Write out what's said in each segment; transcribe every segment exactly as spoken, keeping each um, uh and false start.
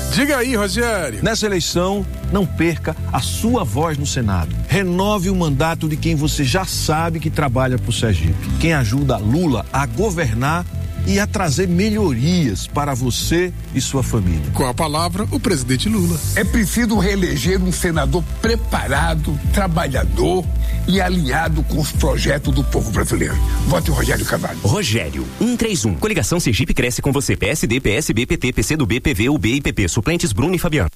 Diga aí, Rogério. Nessa eleição, não perca a sua voz no Senado. Renove o mandato de quem você já sabe que trabalha pro Sergipe. Quem ajuda Lula a governar e a trazer melhorias para você e sua família. Com a palavra, o presidente Lula. É preciso reeleger um senador preparado, trabalhador e alinhado com os projetos do povo brasileiro. Vote Rogério Carvalho. Rogério, cento e trinta e um. Coligação Sergipe cresce com você. P S D, P S B, P T, P C do B, P V, U B e P P. Suplentes Bruno e Fabiano.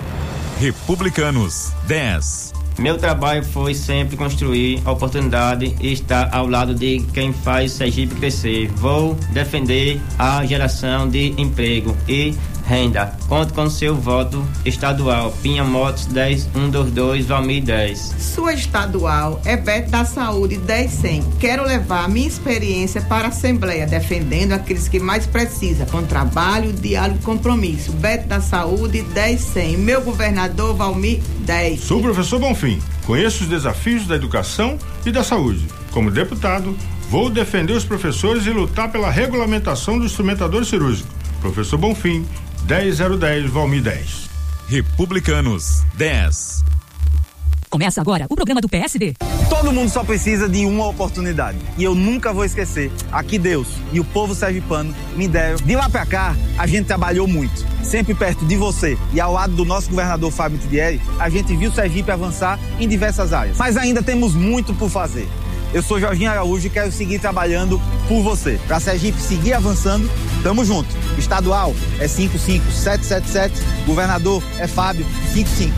Republicanos, dez. Meu trabalho foi sempre construir oportunidade e estar ao lado de quem faz Sergipe crescer. Vou defender a geração de emprego e renda. Conto com seu voto estadual. Pinha Motos dez um dois dois, Valmir dez. Sua estadual é Beto da Saúde dez cem. Quero levar minha experiência para a Assembleia, defendendo aqueles que mais precisam, com trabalho, diálogo e compromisso. Beto da Saúde dez cem. Meu governador Valmir dez. Sou o professor Bonfim. Conheço os desafios da educação e da saúde. Como deputado, vou defender os professores e lutar pela regulamentação do instrumentador cirúrgico. Professor Bonfim, dez zero dez, Valmir dez. Republicanos, dez. Começa agora o programa do P S D. Todo mundo só precisa de uma oportunidade. E eu nunca vou esquecer a que Deus e o povo sergipano me deram. De lá pra cá, a gente trabalhou muito. Sempre perto de você e ao lado do nosso governador Fábio Tidieri, a gente viu o Sergipe avançar em diversas áreas. Mas ainda temos muito por fazer. Eu sou Jorginho Araújo e quero seguir trabalhando por você. Pra Sergipe seguir avançando, tamo junto. Estadual é cinco cinco sete sete sete, governador é Fábio cinco cinco.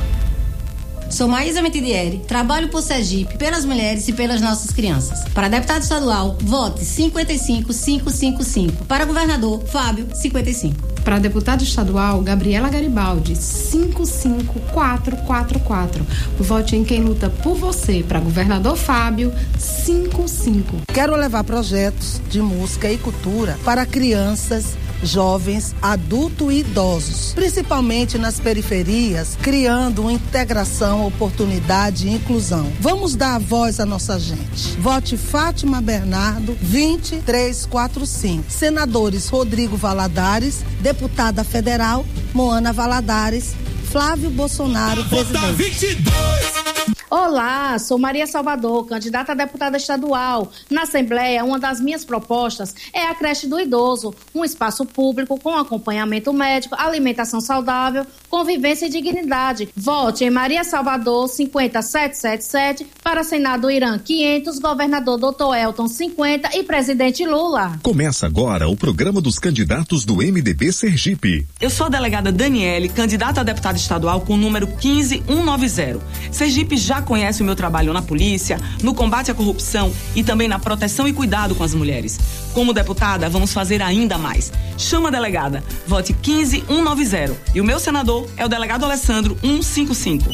Sou Maísa Metidieri, trabalho por Sergipe, pelas mulheres e pelas nossas crianças. Para deputado estadual, vote cinquenta e cinco cinco cinco cinco. Para governador, Fábio, cinquenta e cinco. Para deputado estadual, Gabriela Garibaldi, cinco cinco quatro quatro quatro. Vote em quem luta por você. Para governador, Fábio, cinco cinco. Quero levar projetos de música e cultura para crianças, jovens, adultos e idosos, principalmente nas periferias, criando uma integração, oportunidade e inclusão. Vamos dar a voz à nossa gente. Vote Fátima Bernardo, vinte três quatro cinco. Senadores Rodrigo Valadares, deputada federal Moana Valadares, Flávio Bolsonaro, presidente. vinte e dois. Olá, sou Maria Salvador, candidata a deputada estadual. Na Assembleia, uma das minhas propostas é a creche do idoso, um espaço público com acompanhamento médico, alimentação saudável, convivência e dignidade. Vote em Maria Salvador cinquenta sete sete sete, para Senado Irã quinhentos, governador doutor Elton cinquenta e presidente Lula. Começa agora o programa dos candidatos do M D B Sergipe. Eu sou a delegada Daniele, candidata a deputada estadual com o número quinze mil cento e noventa. Sergipe já conhece o meu trabalho na polícia, no combate à corrupção e também na proteção e cuidado com as mulheres. Como deputada, vamos fazer ainda mais. Chama a delegada, vote quinze mil cento e noventa. E o meu senador é o delegado Alessandro cento e cinquenta e cinco.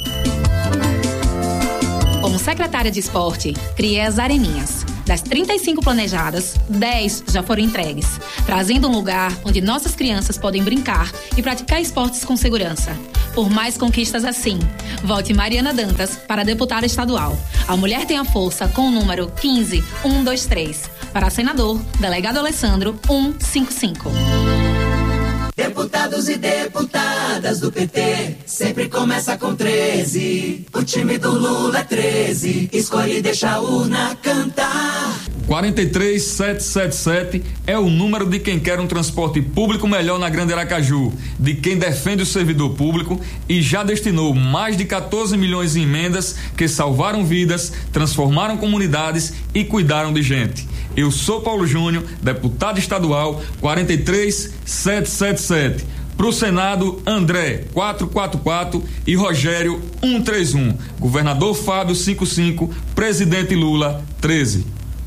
Como secretária de esporte, criei as areninhas. Das trinta e cinco planejadas, dez já foram entregues, trazendo um lugar onde nossas crianças podem brincar e praticar esportes com segurança. Por mais conquistas assim, vote Mariana Dantas para deputada estadual. A mulher tem a força com o número quinze mil cento e vinte e três. Para senador, delegado Alessandro cento e cinquenta e cinco. Deputados e deputadas do P T, sempre começa com treze. O time do Lula é treze, escolhe e deixa a urna cantar. quarenta e três sete sete sete é o número de quem quer um transporte público melhor na Grande Aracaju, de quem defende o servidor público e já destinou mais de quatorze milhões em emendas que salvaram vidas, transformaram comunidades e cuidaram de gente. Eu sou Paulo Júnior, deputado estadual quarenta e três sete sete sete. Pro Senado, André quatrocentos e quarenta e quatro e Rogério cento e trinta e um. Governador Fábio cinquenta e cinco, presidente Lula treze.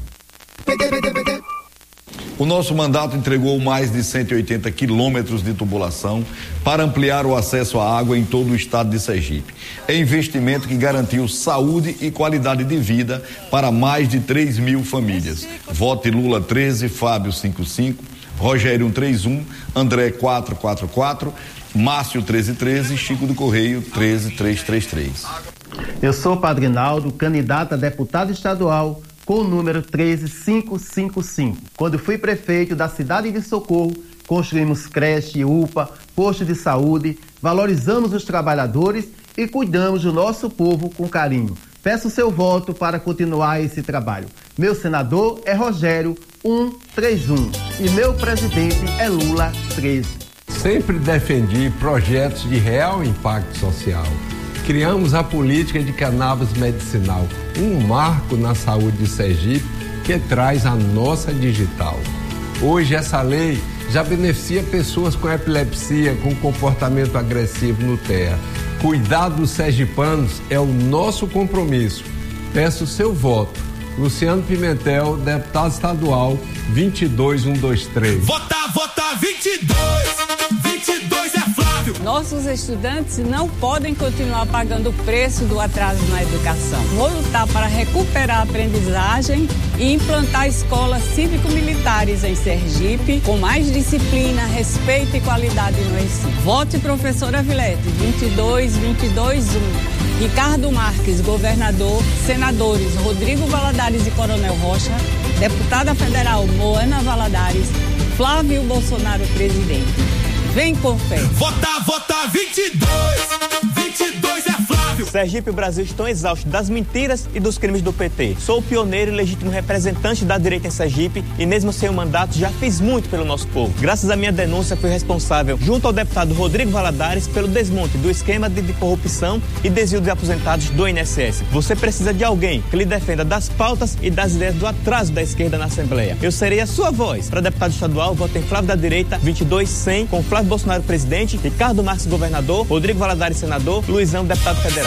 O nosso mandato entregou mais de cento e oitenta quilômetros de tubulação para ampliar o acesso à água em todo o estado de Sergipe. É investimento que garantiu saúde e qualidade de vida para mais de três mil famílias. Vote Lula treze, Fábio cinquenta e cinco, Rogério cento e trinta e um, André quatrocentos e quarenta e quatro, Márcio treze treze, Chico do Correio treze trezentos e trinta e três. Eu sou Padre Naldo, candidato a deputado estadual com o número treze mil quinhentos e cinquenta e cinco. Quando fui prefeito da cidade de Socorro, construímos creche, U P A, posto de saúde, valorizamos os trabalhadores e cuidamos do nosso povo com carinho. Peço seu voto para continuar esse trabalho. Meu senador é Rogério cento e trinta e um e meu presidente é Lula treze. Sempre defendi projetos de real impacto social. Criamos a política de cannabis medicinal, um marco na saúde de Sergipe que traz a nossa digital. Hoje essa lei já beneficia pessoas com epilepsia, com comportamento agressivo no T E A. Cuidar dos sergipanos é o nosso compromisso. Peço seu voto. Luciano Pimentel, deputado estadual, vinte e dois mil cento e vinte e três. Vota, vota vinte e dois, vinte e dois é Flávio. Nossos estudantes não podem continuar pagando o preço do atraso na educação. Vou lutar para recuperar a aprendizagem e implantar escolas cívico-militares em Sergipe, com mais disciplina, respeito e qualidade no ensino. Vote professora Vilete, vinte e dois, vinte e dois, um. Ricardo Marques, governador, senadores Rodrigo Valadares e Coronel Rocha, deputada federal Moana Valadares, Flávio Bolsonaro, presidente. Vem com fé. Vota, vota vinte e dois, vinte e dois é Flávio. Sergipe e o Brasil estão exaustos das mentiras e dos crimes do P T. Sou o pioneiro e legítimo representante da direita em Sergipe e mesmo sem o mandato já fiz muito pelo nosso povo. Graças à minha denúncia fui responsável, junto ao deputado Rodrigo Valadares, pelo desmonte do esquema de, de corrupção e desvio de aposentados do I N S S. Você precisa de alguém que lhe defenda das pautas e das ideias do atraso da esquerda na Assembleia. Eu serei a sua voz. Para deputado estadual, voto em Flávio da Direita, vinte e dois cem, com Flávio Bolsonaro presidente, Ricardo Marques governador, Rodrigo Valadares senador, Luizão deputado federal.